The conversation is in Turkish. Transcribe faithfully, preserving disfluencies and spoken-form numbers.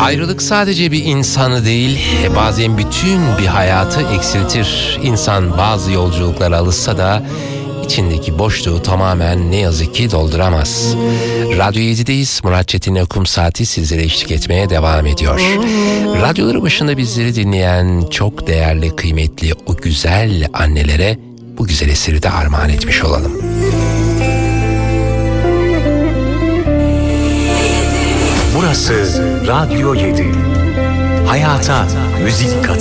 Ayrılık sadece bir insanı değil, bazen bütün bir hayatı eksiltir. İnsan bazı yolculuklara alışsa da içindeki boşluğu tamamen ne yazık ki dolduramaz. Radyo yedideyiz. Murat Çetin Okum Saati sizlere eşlik etmeye devam ediyor. Radyoları başında bizleri dinleyen çok değerli, kıymetli o güzel annelere bu güzel eseri de armağan etmiş olalım. Burası Radyo yedi. Hayata müzik katı.